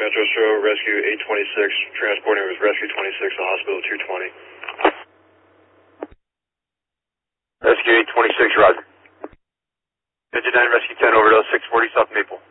Metro Show, Rescue 826, transporting with Rescue 26 to Hospital 220. Rescue 826, roger. Engine 9, Rescue 10, over to 640 South Maple.